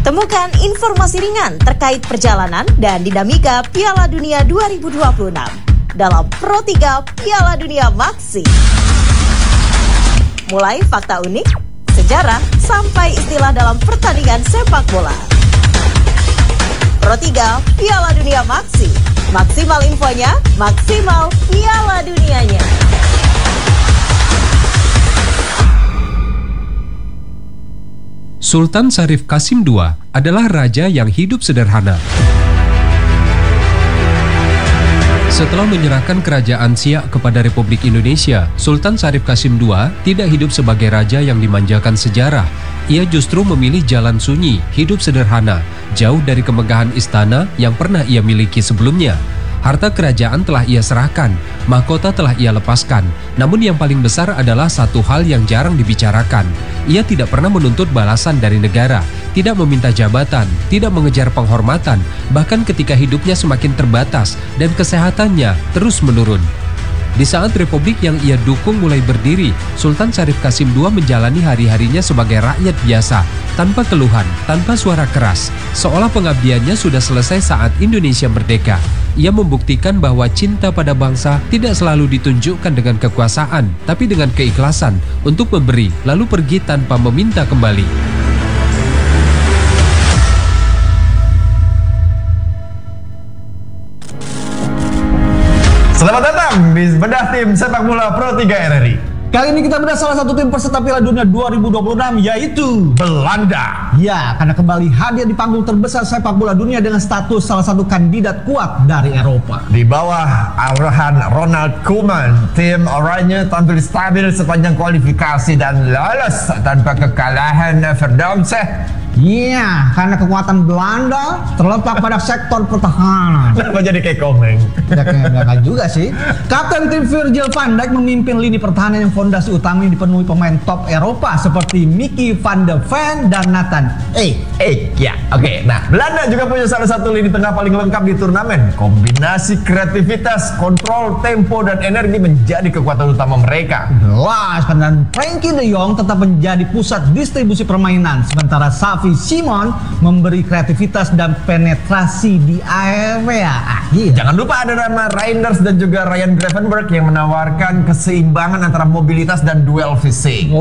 Temukan informasi ringan terkait perjalanan dan dinamika Piala Dunia 2026 dalam Pro 3 Piala Dunia Maxi. Mulai fakta unik, sejarah, sampai istilah dalam pertandingan sepak bola. Pro 3 Piala Dunia Maxi. Maksimal infonya, maksimal Piala Dunianya. Sultan Syarif Qasim II adalah raja yang hidup sederhana. Setelah menyerahkan kerajaan Siak kepada Republik Indonesia, Sultan Syarif Qasim II tidak hidup sebagai raja yang dimanjakan sejarah. Ia justru memilih jalan sunyi, hidup sederhana, jauh dari kemegahan istana yang pernah ia miliki sebelumnya. Harta kerajaan telah ia serahkan, mahkota telah ia lepaskan. Namun yang paling besar adalah satu hal yang jarang dibicarakan. Ia tidak pernah menuntut balasan dari negara, tidak meminta jabatan, tidak mengejar penghormatan, bahkan ketika hidupnya semakin terbatas dan kesehatannya terus menurun. Di saat republik yang ia dukung mulai berdiri, Sultan Syarif Qasim II menjalani hari-harinya sebagai rakyat biasa, tanpa keluhan, tanpa suara keras, seolah pengabdiannya sudah selesai saat Indonesia merdeka. Ia membuktikan bahwa cinta pada bangsa tidak selalu ditunjukkan dengan kekuasaan, tapi dengan keikhlasan untuk memberi, lalu pergi tanpa meminta kembali. Selamat datang di bedah tim sepak bola Pro 3 RRI. Kali ini kita bedah salah satu tim peserta Piala Dunia 2026, yaitu Belanda. Ya, karena kembali hadir di panggung terbesar sepak bola dunia dengan status salah satu kandidat kuat dari Eropa. Di bawah arahan Ronald Koeman, tim oranye tampil stabil sepanjang kualifikasi dan lolos tanpa kekalahan Verdamseh. Iya, karena kekuatan Belanda terletak pada sektor pertahanan. Kenapa jadi kayak Komeng? Ya, enggak juga sih. Kapten tim Virgil van Dijk memimpin lini pertahanan yang fondasi utamanya dipenuhi pemain top Eropa seperti Mickey van de Ven dan Nathan Ya, oke. Nah, Belanda juga punya salah satu lini tengah paling lengkap di turnamen. Kombinasi kreativitas, kontrol, tempo, dan energi menjadi kekuatan utama mereka. Jelas, dan Frenkie de Jong tetap menjadi pusat distribusi permainan, sementara Xavi Simon memberi kreativitas dan penetrasi di area akhir. Jangan lupa ada nama Reinders dan juga Ryan Gravenberch yang menawarkan keseimbangan antara mobilitas dan duel fisik.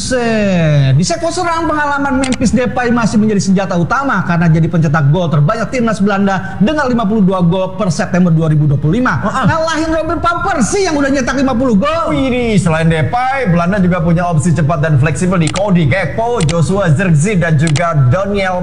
Buset. Di sektor serang, pengalaman Memphis Depay masih menjadi senjata utama karena jadi pencetak gol terbanyak timnas Belanda dengan 52 gol per September 2025. Ngalahin Robin van Persie yang udah nyetak 50 gol. Wih, selain Depay, Belanda juga punya opsi cepat dan fleksibel di Cody Gakpo, Joshua Zirkzee, dan juga Daniel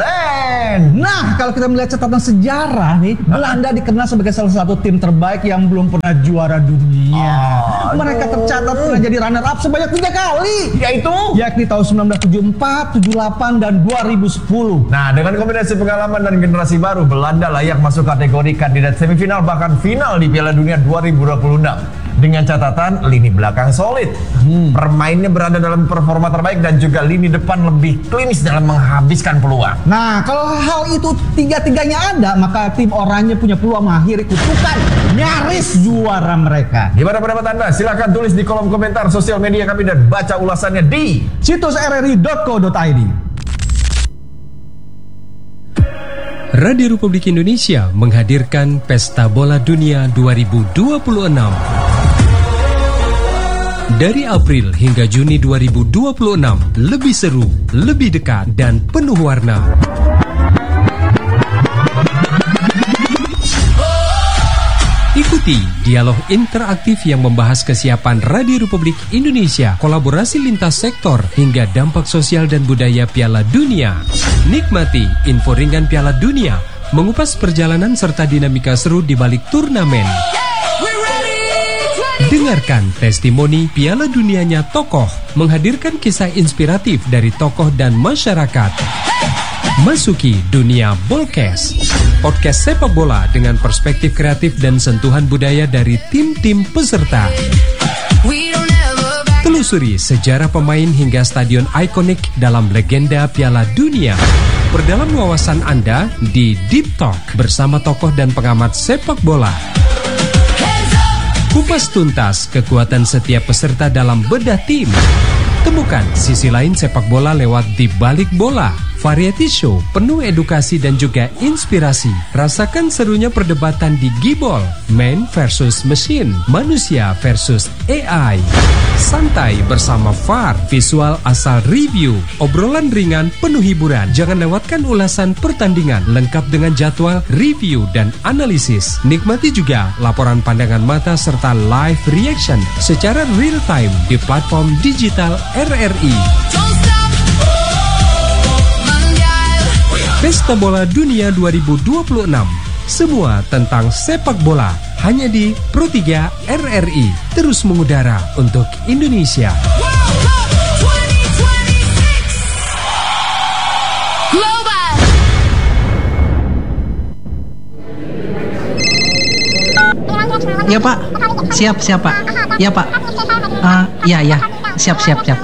Malen. Nah, kalau kita melihat catatan sejarah nih, Belanda dikenal sebagai salah satu tim terbaik yang belum pernah juara dunia. Mereka tercatat pernah jadi runner up sebanyak 3 kali, yakni tahun 1974, 78, dan 2010. Nah, dengan kombinasi pengalaman dan generasi baru, Belanda layak masuk kategori kandidat semifinal bahkan final di Piala Dunia 2026. Dengan catatan lini belakang solid, permainnya berada dalam performa terbaik, dan juga lini depan lebih klinis dalam menghabiskan peluang. Nah, kalau hal itu tiga-tiganya ada, maka tim oranye punya peluang mengakhiri kutukan nyaris juara mereka. Gimana pendapat Anda? Silahkan tulis di kolom komentar sosial media kami dan baca ulasannya di situs rri.co.id. Radio Republik Indonesia menghadirkan Pesta Bola Dunia 2026. Dari April hingga Juni 2026, lebih seru, lebih dekat, dan penuh warna. Ikuti dialog interaktif yang membahas kesiapan Radio Republik Indonesia, kolaborasi lintas sektor, hingga dampak sosial dan budaya Piala Dunia. Nikmati info ringan Piala Dunia, mengupas perjalanan serta dinamika seru di balik turnamen. Dengarkan testimoni Piala Dunianya tokoh, menghadirkan kisah inspiratif dari tokoh dan masyarakat. Masuki dunia Bolkes, podcast sepak bola dengan perspektif kreatif dan sentuhan budaya dari tim-tim peserta. Telusuri sejarah pemain hingga stadion ikonik dalam legenda Piala Dunia. Perdalam wawasan Anda di Deep Talk bersama tokoh dan pengamat sepak bola. Kupas tuntas kekuatan setiap peserta dalam bedah tim. Temukan sisi lain sepak bola lewat Di Balik Bola. variety show penuh edukasi dan juga inspirasi. Rasakan serunya perdebatan di Gibol, Man versus Machine, manusia versus AI. Santai bersama VAR, visual asal review, obrolan ringan penuh hiburan. Jangan lewatkan ulasan pertandingan lengkap dengan jadwal, review dan analisis. Nikmati juga laporan pandangan mata serta live reaction secara real time di platform digital RRI. Pesta Bola Dunia 2026. Semua tentang sepak bola hanya di Pro 3 RRI. Terus mengudara untuk Indonesia. Ya Pak, siap Pak. Ya Pak, ya, siap.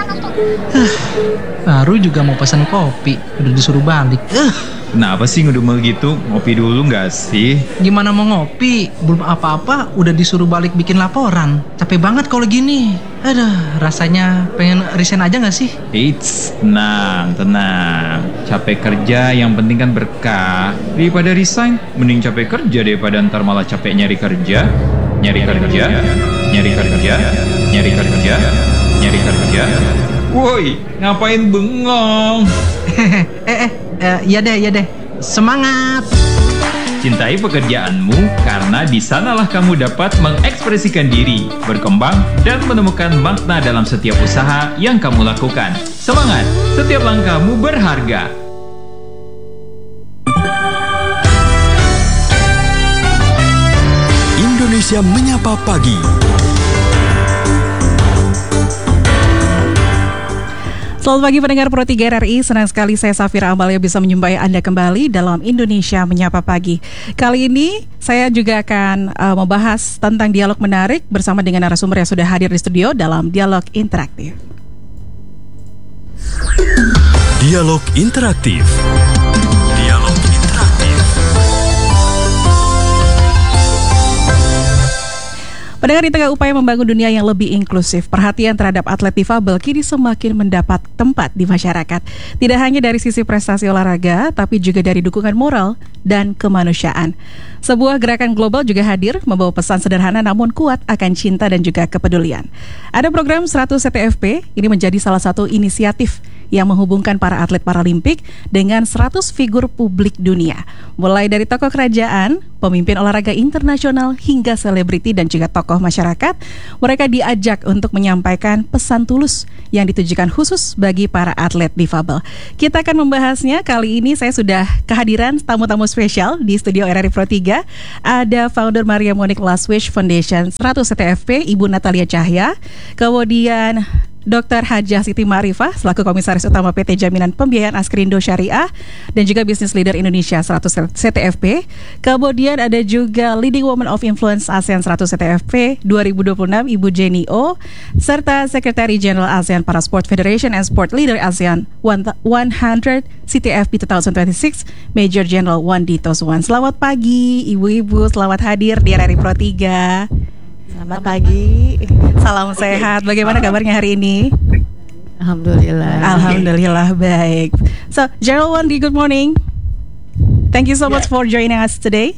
Baru juga mau pesan kopi, udah disuruh balik. Kenapa sih ngedumel gitu? Ngopi dulu nggak sih? Gimana mau ngopi? Belum apa-apa, udah disuruh balik bikin laporan. Capek banget kalau gini. Aduh, rasanya pengen resign aja nggak sih? Eits, tenang. Capek kerja yang penting kan berkah. Daripada resign, mending capek kerja daripada ntar malah capek nyari kerja. Woi, ngapain bengong? Ya deh. Semangat. Cintai pekerjaanmu karena di sanalah kamu dapat mengekspresikan diri, berkembang, dan menemukan makna dalam setiap usaha yang kamu lakukan. Semangat, setiap langkahmu berharga. Indonesia Menyapa Pagi. Selamat pagi pendengar Pro 3 RRI, senang sekali saya Safira Amalia bisa menjumpai Anda kembali dalam Indonesia Menyapa Pagi. Kali ini saya juga akan membahas tentang dialog menarik bersama dengan narasumber yang sudah hadir di studio dalam Dialog Interaktif. Dialog Interaktif. Pendengar, di tengah upaya membangun dunia yang lebih inklusif, perhatian terhadap atlet difabel kini semakin mendapat tempat di masyarakat. Tidak hanya dari sisi prestasi olahraga, tapi juga dari dukungan moral dan kemanusiaan. Sebuah gerakan global juga hadir, membawa pesan sederhana namun kuat akan cinta dan juga kepedulian. Ada program 100 CTFP, ini menjadi salah satu inisiatif yang menghubungkan para atlet Paralimpik dengan 100 figur publik dunia. Mulai dari tokoh kerajaan, pemimpin olahraga internasional, hingga selebriti dan juga tokoh masyarakat, mereka diajak untuk menyampaikan pesan tulus yang ditujukan khusus bagi para atlet difabel. Kita akan membahasnya. Kali ini saya sudah kehadiran tamu-tamu spesial di studio RRI Pro 3. Ada founder Maria Monique Last Wish Foundation 100 CTFP, Ibu Natalia Cahya. Kemudian Dr. Hajah Siti Ma'rifah selaku Komisaris Utama PT Jaminan Pembiayaan Askrindo Syariah dan juga Business Leader Indonesia 100 CTFP. Kemudian ada juga Leading Woman of Influence ASEAN 100 CTFP 2026 Ibu Jenny O, serta Secretary General ASEAN Para Sport Federation and Sport Leader ASEAN 100 CTFP 2026 Major General Wandi Toswan. Selamat pagi Ibu-ibu, selamat hadir di RRI Pro 3. Selamat pagi. Salam sehat. Bagaimana kabarnya hari ini? Alhamdulillah baik. So, General Wandi, good morning. Thank you so much for joining us today.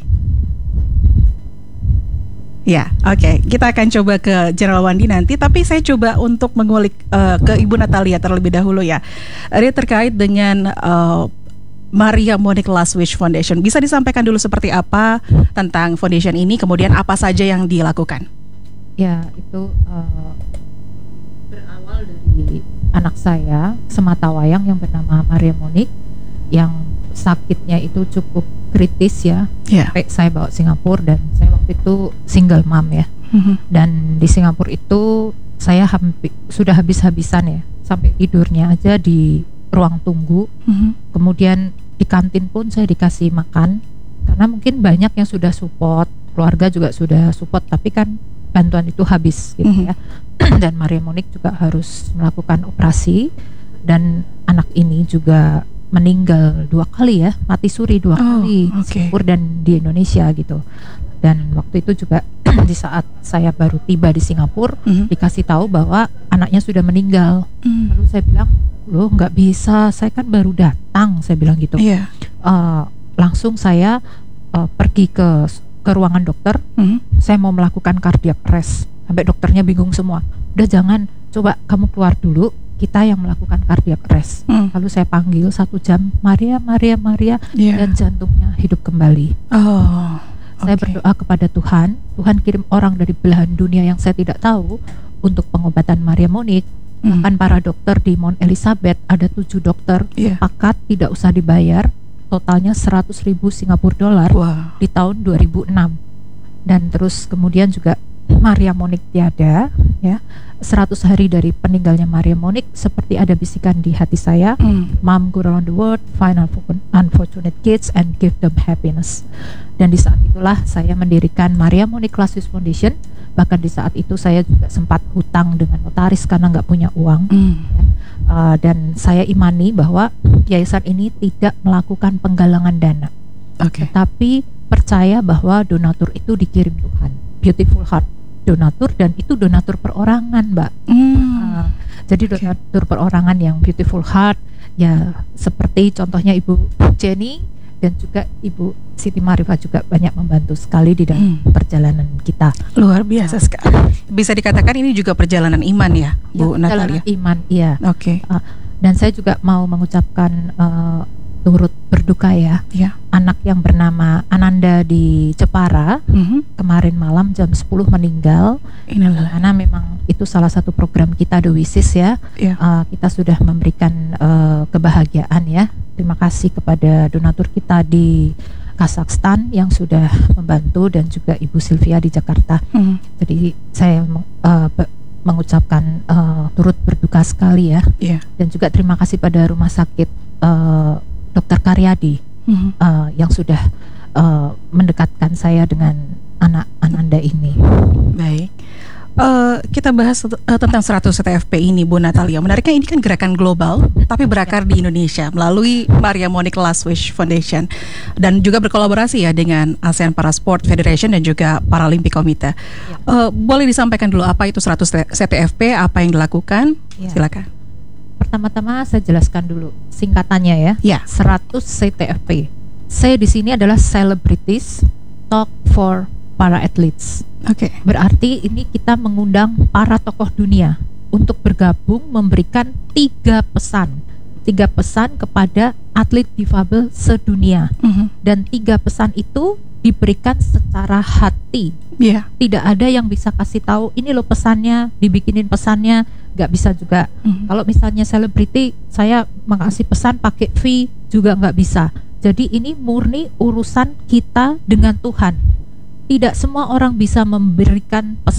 Oke. Kita akan coba ke General Wandi nanti, tapi saya coba untuk mengulik ke Ibu Natalia terlebih dahulu ya. Ini terkait dengan Maria Monique Last Wish Foundation. Bisa disampaikan dulu seperti apa tentang foundation ini, kemudian apa saja yang dilakukan? Ya, itu berawal dari anak saya sematawayang yang bernama Maria Monique, yang sakitnya itu cukup kritis ya. Sampai saya bawa Singapura, dan saya waktu itu single mom ya. Dan di Singapura itu saya sudah habis-habisan ya, sampai tidurnya aja di ruang tunggu. Kemudian di kantin pun saya dikasih makan, karena mungkin banyak yang sudah support, keluarga juga sudah support, tapi kan bantuan itu habis gitu ya. Dan Maria Monique juga harus melakukan operasi, dan anak ini juga meninggal 2 kali ya, mati suri 2 kali di Singapura dan di Indonesia gitu. Dan waktu itu juga di saat saya baru tiba di Singapura, dikasih tahu bahwa anaknya sudah meninggal. Lalu saya bilang, loh nggak bisa, saya kan baru datang, saya bilang gitu. Iya. Langsung saya pergi ke ruangan dokter. Saya mau melakukan cardiac arrest, sampai dokternya bingung semua. Udah jangan, coba kamu keluar dulu, kita yang melakukan cardiac arrest. Lalu saya panggil 1 jam, Maria, dan jantungnya hidup kembali. Saya berdoa kepada Tuhan kirim orang dari belahan dunia yang saya tidak tahu untuk pengobatan Maria Monique. Bahkan para dokter di Mount Elizabeth, ada 7 dokter sepakat tidak usah dibayar, totalnya 100.000 Singapura dolar di tahun 2006. Dan terus kemudian juga Maria Monique tiada, ya. 100 hari dari peninggalnya Maria Monique, seperti ada bisikan di hati saya, Mom, go around the world, find unfortunate kids and give them happiness. Dan di saat itulah saya mendirikan Maria Monique Last Foundation. Bahkan di saat itu saya juga sempat hutang dengan notaris karena nggak punya uang. Dan saya imani bahwa yayasan ini tidak melakukan penggalangan dana, tapi percaya bahwa donatur itu dikirim Tuhan. Beautiful Heart donatur, dan itu donatur perorangan, Mbak. Jadi donatur perorangan yang Beautiful Heart, ya seperti contohnya Ibu Jenny dan juga Ibu Siti Marifah juga banyak membantu sekali di dalam perjalanan kita. Luar biasa sekali. Bisa dikatakan ini juga perjalanan iman ya, Bu Natalia? Iman, iya. Dan saya juga mau mengucapkan turut berduka ya. Anak yang bernama Ananda di Jepara kemarin malam jam 10 meninggal. Karena memang itu salah satu program kita, The Wishes ya. Kita sudah memberikan kebahagiaan ya. Terima kasih kepada donatur kita di Kazakhstan yang sudah membantu, dan juga Ibu Sylvia di Jakarta. Jadi saya mengucapkan turut berduka sekali ya. Dan juga terima kasih pada Rumah Sakit Dr. Karyadi yang sudah mendekatkan saya dengan anak Ananda ini. Baik. Kita bahas tentang 100 CTFP ini, Bu Natalia. Menariknya ini kan gerakan global tapi berakar di Indonesia melalui Maria Monique Last Wish Foundation, dan juga berkolaborasi ya dengan ASEAN Para Sport Federation dan juga Paralympic Committee. Boleh disampaikan dulu apa itu 100 CTFP, apa yang dilakukan? Silakan. Pertama-tama saya jelaskan dulu singkatannya ya. 100 CTFP. C di sini adalah Celebrities Talk for Para Athletes. Berarti ini kita mengundang para tokoh dunia untuk bergabung memberikan 3 pesan kepada atlet difabel sedunia. Dan 3 pesan itu diberikan secara hati. Tidak ada yang bisa kasih tahu ini loh pesannya, dibikinin pesannya, nggak bisa juga. Kalau misalnya selebriti, saya mengasih pesan pakai fee juga nggak bisa. Jadi ini murni urusan kita dengan Tuhan. Tidak semua orang bisa memberikan pesan